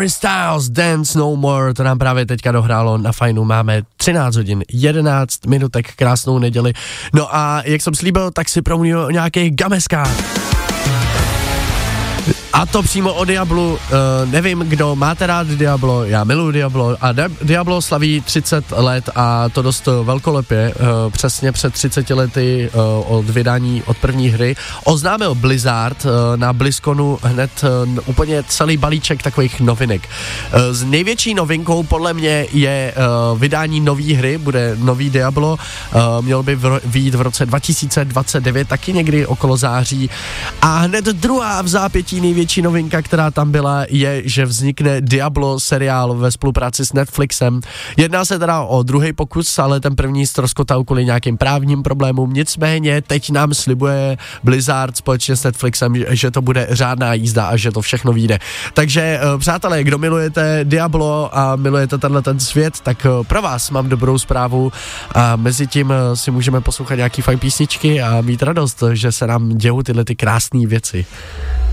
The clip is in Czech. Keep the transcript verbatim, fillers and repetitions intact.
Harry Styles, Dance No More, to nám právě teďka dohrálo na Fajnu, máme třináct hodin, jedenáct minutek, krásnou neděli. No a jak jsem slíbil, tak si promluvil o nějakých gameskách. A to přímo o Diablu, uh, nevím, kdo máte rád Diablo, já miluji Diablo a Di- Diablo slaví třicet let a to dost velkolepě, uh, přesně před třiceti lety uh, od vydání od první hry oznámil Blizzard uh, na BlizzConu hned uh, úplně celý balíček takových novinek. Uh, s největší novinkou podle mě je uh, vydání nový hry, bude nový Diablo, uh, měl by v, vyjít v roce dva tisíce dvacet devět, taky někdy okolo září a hned druhá v zápětí největší novinka, která tam byla, je, že vznikne Diablo seriál ve spolupráci s Netflixem. Jedná se teda o druhý pokus, ale ten první ztroskotal kvůli nějakým právním problémům. Nicméně teď nám slibuje Blizzard společně s Netflixem, že to bude řádná jízda a že to všechno vyjde. Takže přátelé, kdo milujete Diablo a milujete tenhle ten svět, tak pro vás mám dobrou zprávu a mezi tím si můžeme poslouchat nějaký fajn písničky a mít radost, že se nám dějou tyhle ty krásné věci.